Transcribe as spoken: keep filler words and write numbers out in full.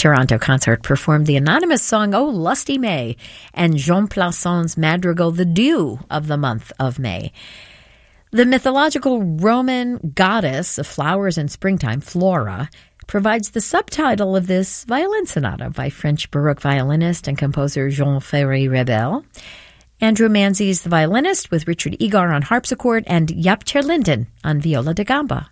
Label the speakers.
Speaker 1: Toronto Consort performed the anonymous song Oh Lusty May and Jean Plasson's madrigal The Dew of the month of May. The mythological Roman goddess of flowers and springtime, Flora, provides the subtitle of this violin sonata by French Baroque violinist and composer Jean-Ferry Rebel. Andrew Manzi is the violinist, with Richard Egar on harpsichord and Jaap ter Linden on viola da gamba.